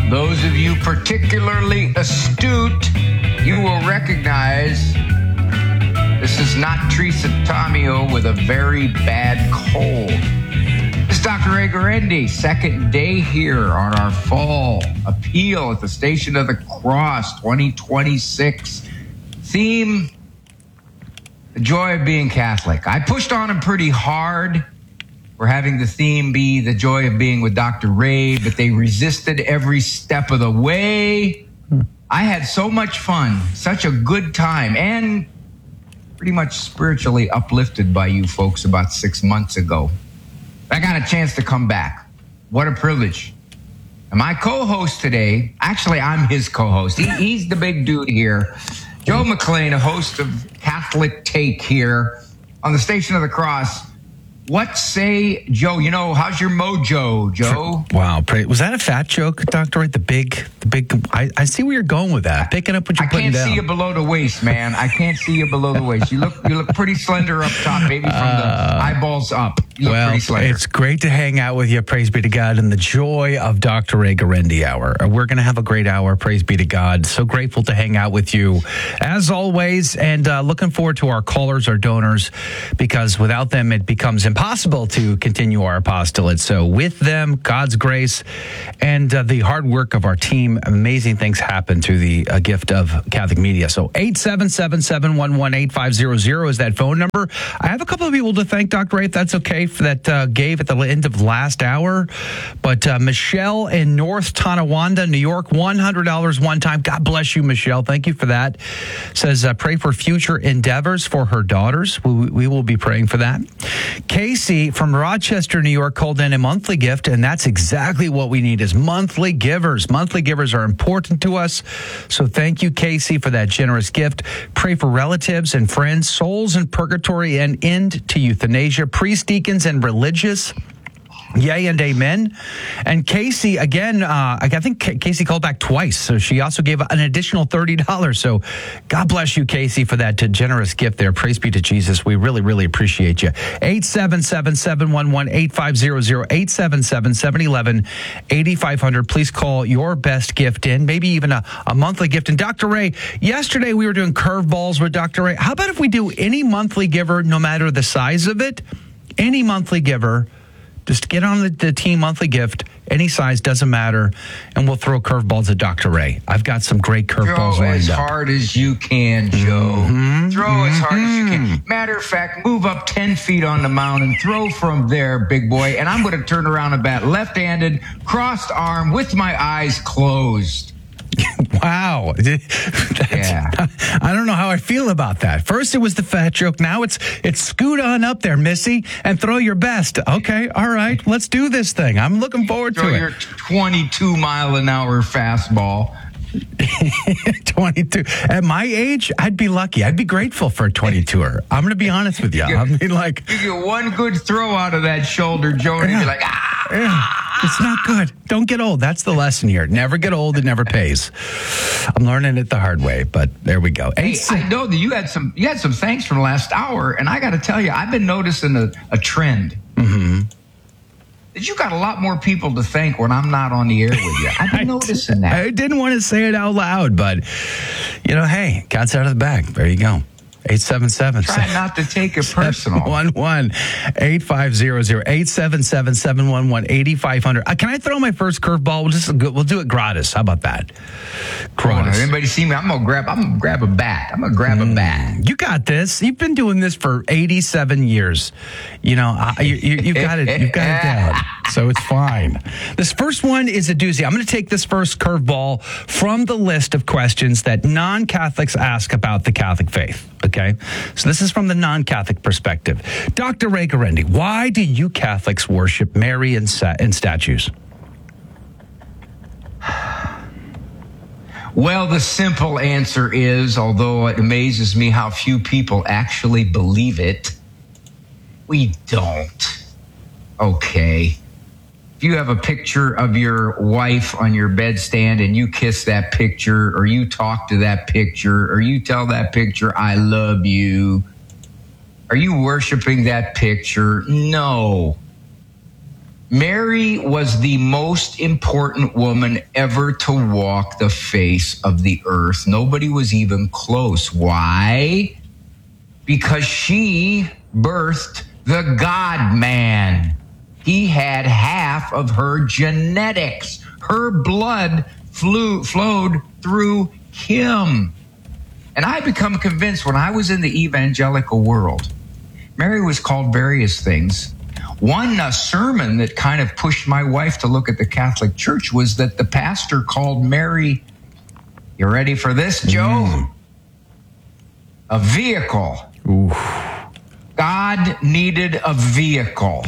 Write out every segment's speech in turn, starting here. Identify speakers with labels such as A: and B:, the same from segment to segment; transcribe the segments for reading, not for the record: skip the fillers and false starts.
A: Those of you particularly astute, you will recognize this is not Teresa Tomeo with a very bad cold. It's Dr. Ray Guarendi, second day here on our fall appeal at the Station of the Cross 2026. Theme, the joy of being Catholic. I pushed on him pretty hard. We're having the theme be the joy of being with Dr. Ray, but they resisted every step of the way. I had so much fun, such a good time, and pretty much spiritually uplifted by you folks about 6 months ago. I got a chance to come back. What a privilege. And my co-host today, actually I'm his co-host. He's the big dude here. Joe McLean, a host of Catholic Take here on the Station of the Cross. What say, Joe? You know, how's your mojo, Joe?
B: Wow. Was that a fat joke, Dr. Wright? The big, I see where you're going with that. Picking up what you're putting down.
A: I can't see you below the waist, man. I can't see you below the waist. You look pretty slender up top, maybe from the eyeballs up. You look pretty slender.
B: It's great to hang out with you. Praise be to God. And the joy of Dr. Ray Guarendi Hour. We're going to have a great hour. Praise be to God. So grateful to hang out with you as always. And looking forward to our callers, our donors, because without them, it becomes impossible to continue our apostolate. So with them, God's grace and the hard work of our team, amazing things happen through the gift of Catholic media. So 877-711-8500 is that phone number. I have a couple of people to thank, Dr. Ray, if that's okay, for that gave at the end of last hour. But Michelle in North Tonawanda, New York, $100 one time. God bless you, Michelle. Thank you for that. Says, pray for future endeavors for her daughters. We will be praying for that. Casey from Rochester, New York, called in a monthly gift, and that's exactly what we need is monthly givers. Monthly givers are important to us. So thank you, Casey, for that generous gift. Pray for relatives and friends, souls in purgatory, and end to euthanasia, priests, deacons, and religious. Yay and amen. And Casey, again, I think Casey called back twice, so she also gave an additional $30. So God bless you, Casey, for that generous gift there. Praise be to Jesus. We really, really appreciate you. 877-711-8500, 877-711-8500. Please call your best gift in, maybe even a monthly gift. And Dr. Ray, yesterday we were doing curveballs with Dr. Ray. How about if we do any monthly giver, no matter the size of it, any monthly giver, just get on the team monthly gift, any size, doesn't matter, and we'll throw curveballs at Dr. Ray. I've got some great curveballs lined up.
A: Throw as hard as you can, Joe. Mm-hmm. Throw as hard as you can. Matter of fact, move up 10 feet on the mountain, throw from there, big boy, and I'm going to turn around and bat left-handed, crossed arm, with my eyes closed.
B: Wow.
A: Yeah.
B: I don't know how I feel about that. First it was the fat joke. Now it's scoot on up there, Missy, and throw your best. Okay. All right. Let's do this thing. I'm looking forward to it.
A: Throw your 22-mile-an-hour fastball.
B: 22. At my age, I'd be lucky. I'd be grateful for a 22er. I'm going to be honest with you. I mean, like,
A: you get one good throw out of that shoulder, Joe, and you're like,
B: it's not good. Don't get old. That's the lesson here. Never get old. It never pays. I'm learning it the hard way, but there we go.
A: Hey, I know that you had some thanks from last hour, and I got to tell you, I've been noticing a trend.
B: Mm-hmm.
A: That you got a lot more people to thank when I'm not on the air with you. I've been noticing that.
B: I didn't want to say it out loud, but, hey, cat's out of the bag. There you go. 877.
A: Try not to take it personal.
B: 711-8500, 877-711-8500. Can I throw my first curveball? We'll do it gratis. How about that? Gratis.
A: Anybody see me? I'm gonna grab a bat. I'm gonna grab a bat.
B: You got this. You've been doing this for 87 years. You've got it. You've got it down. So it's fine. This first one is a doozy. I'm going to take this first curveball from the list of questions that non-Catholics ask about the Catholic faith. Okay? So this is from the non-Catholic perspective. Dr. Ray Guarendi, why do you Catholics worship Mary and statues?
A: Well, the simple answer is, although it amazes me how few people actually believe it, we don't. Okay. If you have a picture of your wife on your bedstand and you kiss that picture, or you talk to that picture, or you tell that picture, I love you, are you worshiping that picture? No. Mary was the most important woman ever to walk the face of the earth. Nobody was even close. Why? Because she birthed the God-man. He had half of her genetics. Her blood flowed through him. And I become convinced when I was in the evangelical world, Mary was called various things. One sermon that kind of pushed my wife to look at the Catholic Church was that the pastor called Mary, you ready for this, Joe? A vehicle.
B: Ooh.
A: God needed a vehicle.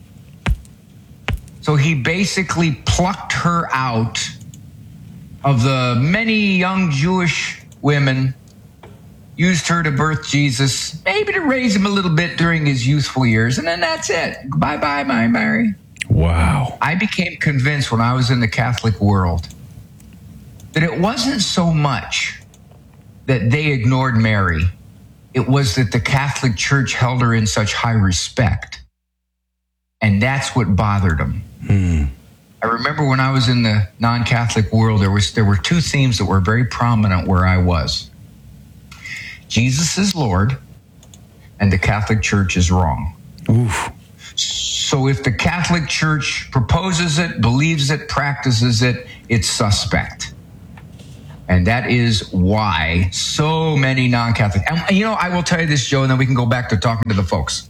A: So he basically plucked her out of the many young Jewish women, used her to birth Jesus, maybe to raise him a little bit during his youthful years, and then that's it. Bye-bye, my Mary.
B: Wow.
A: I became convinced when I was in the Catholic world that it wasn't so much that they ignored Mary. It was that the Catholic Church held her in such high respect. And that's what bothered them. I remember when I was in the non-Catholic world, there were two themes that were very prominent where I was. Jesus is Lord, and the Catholic Church is wrong.
B: Oof.
A: So if the Catholic Church proposes it, believes it, practices it, it's suspect. And that is why so many non-Catholic... And, I will tell you this, Joe, and then we can go back to talking to the folks.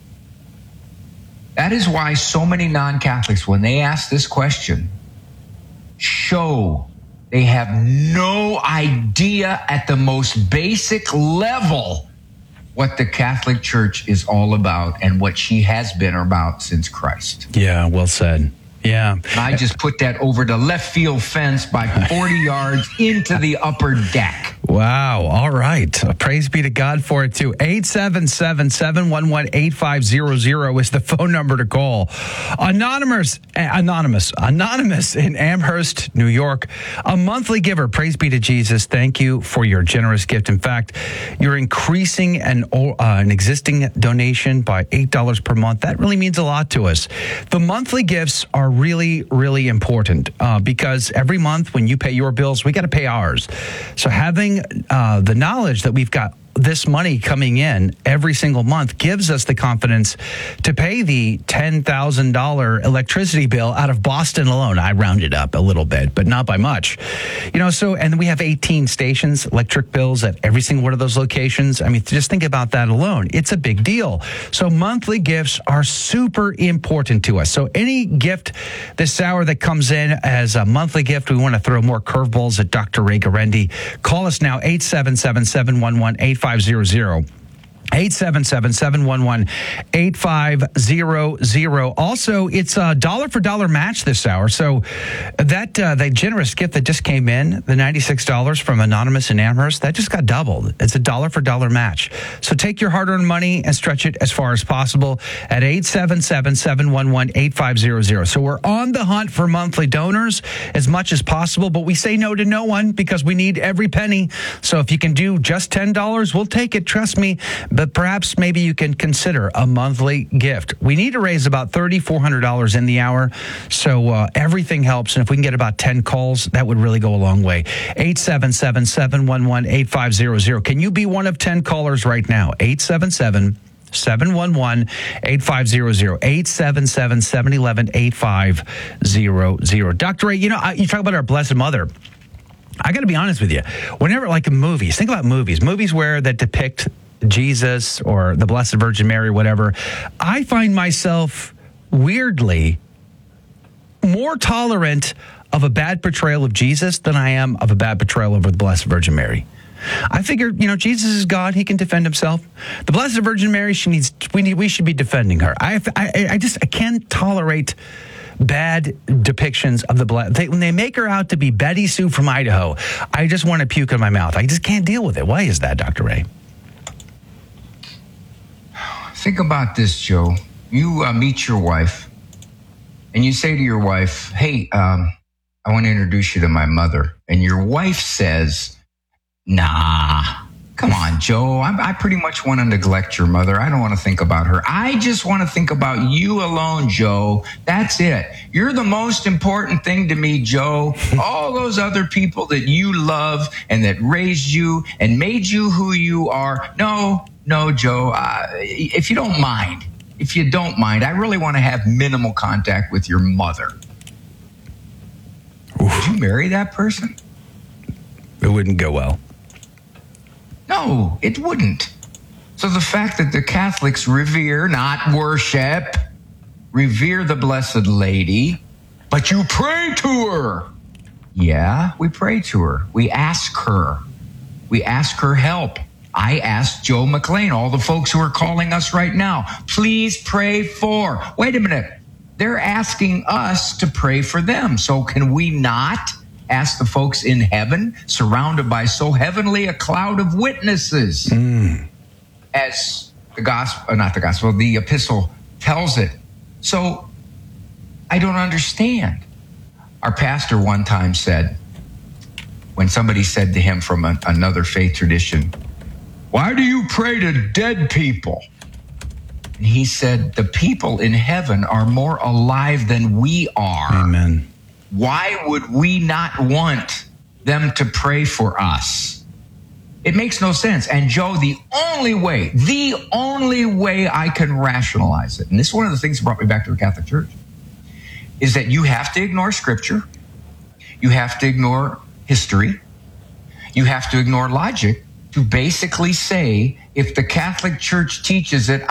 A: That is why so many non-Catholics, when they ask this question, show they have no idea at the most basic level what the Catholic Church is all about and what she has been about since Christ.
B: Yeah, well said. Yeah.
A: I just put that over the left field fence by 40 yards into the upper deck.
B: Wow. All right. Praise be to God for it, too. 877-711-8500 is the phone number to call. Anonymous in Amherst, New York. A monthly giver. Praise be to Jesus. Thank you for your generous gift. In fact, you're increasing an existing donation by $8 per month. That really means a lot to us. The monthly gifts are really, really important because every month when you pay your bills, we got to pay ours. So having the knowledge that we've got this money coming in every single month gives us the confidence to pay the $10,000 electricity bill out of Boston alone. I rounded up a little bit, but not by much. And we have 18 stations, electric bills at every single one of those locations. I mean, just think about that alone. It's a big deal. So monthly gifts are super important to us. So any gift this hour that comes in as a monthly gift, we want to throw more curveballs at Dr. Ray Guarendi. Call us now, 877-711-8500. 877-711-8500. Also, it's a $1 for $1 match this hour. So that generous gift that just came in, the $96 from Anonymous in Amherst, that just got doubled. It's a $1 for $1 match. So take your hard-earned money and stretch it as far as possible at 877-711-8500. So we're on the hunt for monthly donors as much as possible, but we say no to no one because we need every penny. So if you can do just $10, we'll take it. Trust me. But perhaps maybe you can consider a monthly gift. We need to raise about $3,400 in the hour, so everything helps. And if we can get about 10 calls, that would really go a long way. 877-711-8500. Can you be one of 10 callers right now? 877-711-8500. 877-711-8500. Dr. Ray, you talk about our Blessed Mother. I got to be honest with you. Whenever, like in movies, think about movies where that depict Jesus or the Blessed Virgin Mary, whatever, I find myself weirdly more tolerant of a bad portrayal of Jesus than I am of a bad portrayal of the Blessed Virgin Mary. I figure, Jesus is God. He can defend himself. The Blessed Virgin Mary, we should be defending her. I can't tolerate bad depictions of the when they make her out to be Betty Sue from Idaho. I just want to puke in my mouth. I just can't deal with it. Why is that, Dr. Ray?
A: Think about this, Joe. You meet your wife, and you say to your wife, hey, I want to introduce you to my mother. And your wife says, nah, Come on, Joe. I pretty much want to neglect your mother. I don't want to think about her. I just want to think about you alone, Joe. That's it. You're the most important thing to me, Joe. All those other people that you love and that raised you and made you who you are. No, Joe. If you don't mind, I really want to have minimal contact with your mother. Would you marry that person?
B: It wouldn't go well.
A: No, it wouldn't. So the fact that the Catholics revere, not worship, revere the Blessed Lady, but you pray to her. Yeah, we pray to her. We ask her. We ask her help. I asked Joe McLean, all the folks who are calling us right now, please pray for. Wait a minute. They're asking us to pray for them. So can we not ask the folks in heaven, surrounded by so heavenly a cloud of witnesses, as the epistle tells it? So I don't understand. Our pastor one time said, when somebody said to him from another faith tradition, why do you pray to dead people? And he said, the people in heaven are more alive than we are.
B: Amen.
A: Why would we not want them to pray for us? It makes no sense. And Joe, the only way I can rationalize it, and this is one of the things that brought me back to the Catholic Church, is that you have to ignore Scripture. You have to ignore history. You have to ignore logic to basically say, if the Catholic Church teaches it,